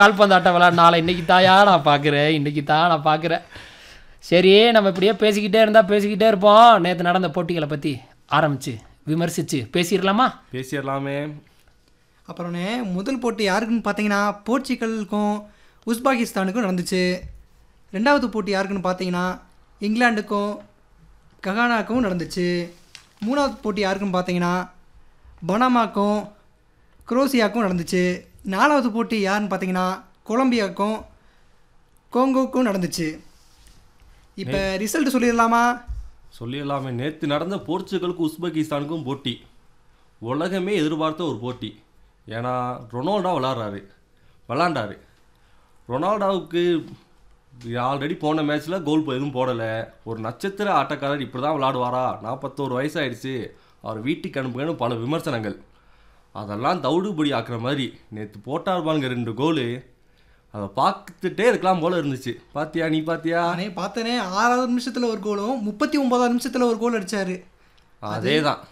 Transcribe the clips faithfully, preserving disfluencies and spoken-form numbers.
கால்பந்தாட்டம் விளாட்னால இன்னைக்கு தாயா நான் பார்க்குறேன், இன்னைக்கு தான் நான் பார்க்குறேன். சரி, நம்ம இப்படியே பேசிக்கிட்டே இருந்தால் பேசிக்கிட்டே இருப்போம். நேற்று நடந்த போட்டிகளை பற்றி ஆரம்பிச்சு விமர்சித்து பேசிடலாமா? பேசிடலாமே. அப்புறம்னே முதல் போட்டி யாருக்குன்னு பார்த்தீங்கன்னா போர்ச்சுகலுக்கும் உஸ்பாகிஸ்தானுக்கும் நடந்துச்சு. ரெண்டாவது போட்டி யாருக்குன்னு பார்த்தீங்கன்னா இங்கிலாந்துக்கும் ககானாக்கும் நடந்துச்சு. மூணாவது போட்டி யாருக்குன்னு பார்த்தீங்கன்னா பனாமாக்கும் குரோசியாவுக்கும் நடந்துச்சு. நாலாவது போட்டி யாருன்னு பார்த்தீங்கன்னா கொலம்பியாவுக்கும் கோங்கோக்கும் நடந்துச்சு. இப்போ ரிசல்ட் சொல்லிடலாமா? சொல்லிடலாமே. நேற்று நடந்த போர்ச்சுகலுக்கும் உஸ்பெகிஸ்தானுக்கும் போட்டி உலகமே எதிர்பார்த்த ஒரு போட்டி. ஏன்னா ரொனால்டோ விளாட்றாரு விளாண்டாரு. ரொனால்டோவுக்கு ஆல்ரெடி போன மேட்ச்சில் கோல் எதுவும் போடலை. ஒரு நட்சத்திர ஆட்டக்காரர் இப்படி தான் விளாடுவாரா, நாற்பத்தோரு வயசாகிடுச்சு, அவர் வீட்டுக்கு அனுப்புங்கன்னு பல விமர்சனங்கள். அதெல்லாம் தவிடுபடி ஆக்குற மாதிரி நேற்று போட்டார் பாருங்க ரெண்டு கோலு. அதை பார்த்துட்டே இருக்கலாம் போல இருந்துச்சு. பாத்தியா நீ? பாத்தியா? நானே பார்த்தனே. ஆறாவது நிமிஷத்தில் ஒரு கோலும் முப்பத்தி ஒன்பதாவது நிமிஷத்தில் ஒரு கோல் அடித்தார். அதே தான்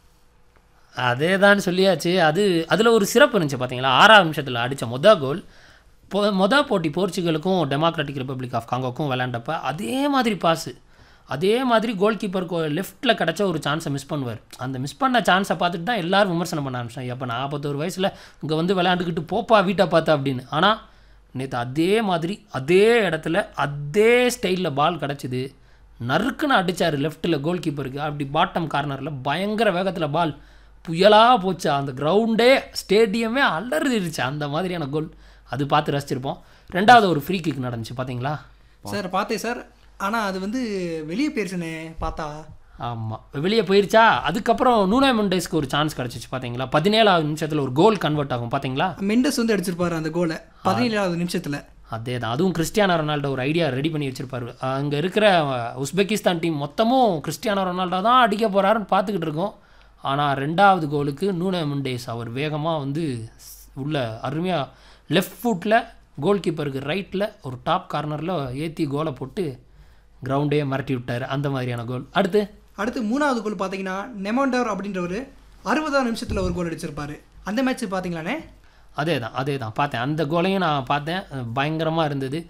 அதே தான் சொல்லியாச்சு. அது அதில் ஒரு சிறப்பு இருந்துச்சு பார்த்தீங்களா? ஆறாவது நிமிஷத்தில் அடித்த மொதல் கோல். போ மொதல் போட்டி போர்ச்சுகலுக்கும் டெமோக்ராட்டிக் ரிப்பப்ளிக் ஆஃப் காங்கோக்கும் விளையாண்டப்ப அதே மாதிரி பாஸு, அதே மாதிரி கோல் கீப்பருக்கு லெஃப்ட்டில் கிடச்ச ஒரு சான்ஸை மிஸ் பண்ணுவார். அந்த மிஸ் பண்ண சான்ஸை பார்த்துட்டு தான் எல்லோரும் விமர்சனம் பண்ண ஆரம்பிச்சாங்க. அப்போ நாற்பத்தோரு வயசில் இங்கே வந்து விளையாண்டுக்கிட்டு போப்பா வீட்டை பார்த்தா அப்படின்னு. ஆனால் நேற்று அதே மாதிரி அதே இடத்துல அதே ஸ்டைலில் பால் கிடச்சிது. நறுக்குன்னு அடித்தார் லெஃப்ட்டில் கோல் கீப்பருக்கு. அப்படி பாட்டம் கார்னரில் பயங்கர வேகத்தில் பால் புயலாக போச்சு. அந்த கிரவுண்டே ஸ்டேடியமே அலறிடுச்சு. அந்த மாதிரியான கோல் அது பார்த்து ரசிச்சிருப்போம். ரெண்டாவது ஒரு ஃப்ரீ கிக் நடந்துச்சு பார்த்தீங்களா? சார் பார்த்தேன் சார். ஆனால் அது வந்து வெளியே போயிருச்சுனே பார்த்தா. ஆமாம், வெளியே போயிருச்சா. அதுக்கப்புறம் நூனோ மெண்டேஸ்க்கு ஒரு சான்ஸ் கிடச்சிச்சு பார்த்தீங்களா? பதினேழாவது நிமிஷத்தில் ஒரு கோல் கன்வெர்ட் ஆகும் பார்த்தீங்களா? மெண்டஸ் வந்து அடிச்சிருப்பாரு அந்த கோலை பதினேழாவது நிமிஷத்தில். அதே தான். அதுவும் கிறிஸ்டியானோ ரொனால்டோ ஒரு ஐடியா ரெடி பண்ணி வச்சிருப்பாரு. அங்கே இருக்கிற உஸ்பெகிஸ்தான் டீம் மொத்தமும் கிறிஸ்டியானோ ரொனால்டோ தான் அடிக்க போகிறாருன்னு பார்த்துக்கிட்டு இருக்கோம். ஆனால் ரெண்டாவது கோலுக்கு நூனோ மெண்டேஸ் அவர் வேகமாக வந்து உள்ள அருமையாக லெஃப்ட் ஃபுட்டில் கோல் கீப்பருக்கு ரைட்டில் ஒரு டாப் கார்னரில் ஏற்றி கோலை போட்டு கிரவுண்டே மிரட்டி விட்டார். அந்த மாதிரியான கோல். அடுத்து அடுத்து மூணாவது கோல் பார்த்தீங்கன்னா நெமோண்டர் அப்படின்றவர் அறுபதாவது நிமிஷத்தில் ஒரு கோல் அடிச்சிருப்பாரு. அந்த மேட்ச் பார்த்தீங்களானே? அதே தான் அதே தான் பார்த்தேன். அந்த கோலையும் நான் பார்த்தேன். பயங்கரமாக இருந்தது.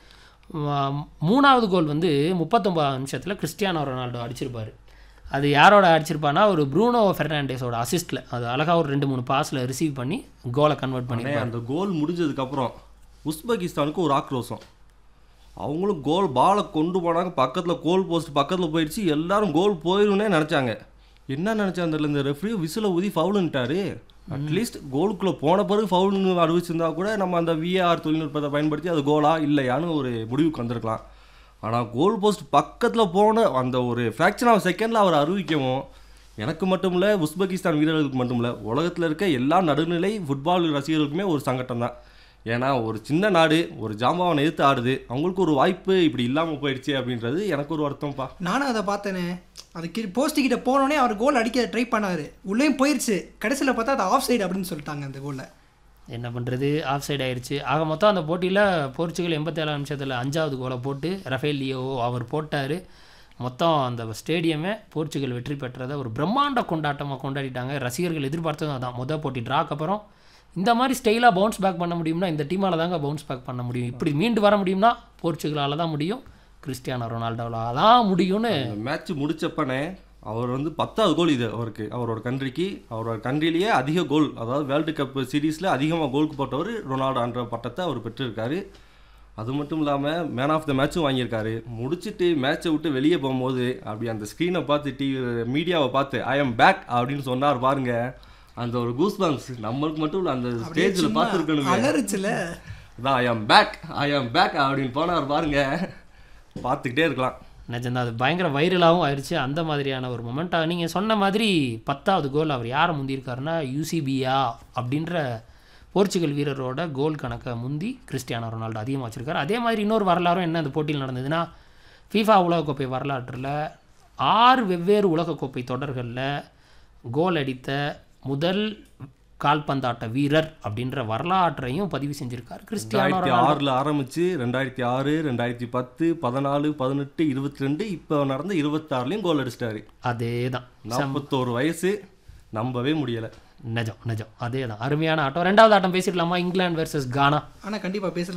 மூணாவது கோல் வந்து முப்பத்தொம்பதாவது நிமிஷத்தில் கிறிஸ்டியானோ ரொனால்டோ அடிச்சிருப்பார். அது யாரோட அடிச்சிருப்பானா, ஒரு ப்ரூனோ ஃபெர்னாண்டேஸோட அசிஸ்ட்டில் அது அழகாக ஒரு ரெண்டு மூணு பாஸில் ரிசீவ் பண்ணி கோலை கன்வெர்ட் பண்ணி. அந்த கோல் முடிஞ்சதுக்கப்புறம் உஸ்பெகிஸ்தானுக்கு ஒரு ஆக்ரோஷம். அவங்களும் கோல் பாலை கொண்டு போனாங்க, பக்கத்தில் கோல் போஸ்ட் பக்கத்தில் போயிடுச்சு. எல்லாரும் கோல் போயிடும்னே நினச்சாங்க. என்ன நினச்சாங்க தெரியல. இந்த ரெஃப்ரி விசிலை ஊதி ஃபவுலுன்ட்டாரு. அட்லீஸ்ட் கோலுக்குள்ளே போன பிறகு ஃபவுல்னு அறிவிச்சிருந்தா கூட நம்ம அந்த விஏஆர் தொழில்நுட்பத்தை பயன்படுத்தி அது கோலா இல்லையான்னு ஒரு முடிவுக்கு வந்திருக்கலாம். ஆனால் கோல் போஸ்ட் பக்கத்தில் போன அந்த ஒரு ஃப்ராக்ஷன் ஆஃப் செகண்டில் அவர் அறிவிக்கவும் எனக்கு மட்டும் இல்லை, உஸ்பெகிஸ்தான் வீரர்களுக்கு மட்டும் இல்லை, உலகத்தில் இருக்க எல்லா நடுநிலை ஃபுட்பால் ரசிகர்களுக்குமே ஒரு சங்கடம் தான். ஏன்னா ஒரு சின்ன நாடு ஒரு ஜாம்பவானை எதிர்த்து ஆடுது, அவங்களுக்கு ஒரு வாய்ப்பு இப்படி இல்லாமல் போயிடுச்சு அப்படின்றது எனக்கு ஒரு வருத்தம்ப்பா. நானும் அதை பார்த்தேனே. அது கி போஸ்ட் கிட்ட போனோடனே அவர் கோல் அடிக்க ட்ரை பண்ணார். உள்ளேயும் போயிடுச்சு. கடைசியில் பார்த்தா அது ஆஃப் சைடு அப்படின்னு சொல்லிட்டாங்க அந்த கோலில். என்ன பண்ணுறது, ஆஃப் சைடு ஆயிடுச்சு. ஆக மொத்தம் அந்த போட்டியில் போர்ச்சுகல் எண்பத்தேழாம் நிமிஷத்தில் அஞ்சாவது கோலை போட்டு ரஃபேல் லியோ அவர் போட்டார். மொத்தம் அந்த ஸ்டேடியமே போர்ச்சுகல் வெற்றி பெற்றதை ஒரு பிரம்மாண்ட கொண்டாட்டமாக கொண்டாடிட்டாங்க. ரசிகர்கள் எதிர்பார்த்ததும் அதான். மொதல் போட்டி ட்ராக்கு அப்புறம் இந்த மாதிரி ஸ்டைலாக பவுன்ஸ் பேக் பண்ண முடியும்னா இந்த டீமால் தாங்க பவுன்ஸ் பேக் பண்ண முடியும். இப்படி மீண்டு வர முடியும்னா போர்ச்சுகலால் தான் முடியும், கிறிஸ்டியானோ ரொனால்டோவால் தான் முடியும்னு. மேட்ச் முடிச்சப்பனே அவர் வந்து பத்தாவது கோல் இது அவருக்கு, அவரோட கண்ட்ரிக்கு. அவரோட கண்ட்ரிலேயே அதிக கோல், அதாவது வேர்ல்டு கப் சீரீஸில் அதிகமாக கோலுக்கு போட்டவர் ரொனால்டோன்ற பட்டத்தை அவர் பெற்றிருக்காரு. அது மட்டும் இல்லாமல் மேன் ஆஃப் த மேட்சும் வாங்கியிருக்காரு. முடிச்சுட்டு மேட்சை விட்டு வெளியே போகும்போது அப்படி அந்த ஸ்க்ரீனை பார்த்து டிவி மீடியாவை பார்த்து ஐ எம் பேக் அப்படின்னு சொன்னார் பாருங்க. அந்த ஒரு கூஸ் பம்ப்ஸ் நம்மளுக்கு மட்டும் இல்லை, அந்த ஸ்டேஜில் பார்த்துருக்கணுங்க. அதான் I am back I am back அப்படின்னு போனார் பாருங்க. பார்த்துக்கிட்டே இருக்கலாம். நிஜந்தான், அது பயங்கர வைரலாகவும் ஆயிடுச்சு. அந்த மாதிரியான ஒரு மொமெண்ட்டாக நீங்கள் சொன்ன மாதிரி பத்தாவது கோல் அவர் யாரை முந்தியிருக்காருன்னா யூசிபியா அப்படின்ற போர்ச்சுகல் வீரரோட கோல் கணக்கை முந்தி கிறிஸ்டியானோ ரொனால்டோ அதிகமாக வச்சுருக்காரு. அதே மாதிரி இன்னொரு வரலாறும் என்ன அந்த போட்டியில் நடந்ததுன்னா, ஃபீஃபா உலகக்கோப்பை வரலாற்றில் ஆறு வெவ்வேறு உலகக்கோப்பை தொடர்களில் கோல் அடித்த முதல் கால்பந்தாட்ட வீரர் அப்படின்ற வரலாற்றையும் பதிவு செஞ்சிருக்காரு கிறிஸ்டியானோ ரொனால்டோ. ஆறில் ஆரம்பிச்சு ரெண்டாயிரத்தி ஆறு ரெண்டாயிரத்தி பத்து பதினாலு பதினெட்டு இருபத்தி ரெண்டு இப்போ நடந்த இருபத்தாறுலையும் கோல் அடிச்சிட்டாரு. அதே தான். நாற்பத்தோரு வயசு, நம்பவே முடியலை. நிஜம் நிஜம் அதே தான் அருமையான ஆட்டம். ரெண்டாவது ஆட்டம் பேசிடலாமா? இங்கிலாந்து வெர்சஸ் கானா. ஆனால் கண்டிப்பாக பேசலாம்.